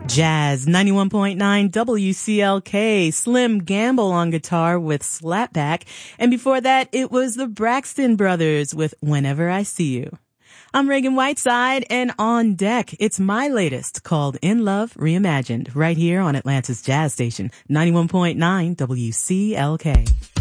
Jazz 91.9 WCLK, Slim Gamble on guitar with Slapback, and before that it was the Braxton Brothers with Whenever I See You. I'm Reagan Whiteside, and on deck, it's my latest called In Love Reimagined, right here on Atlanta's Jazz Station, 91.9 WCLK.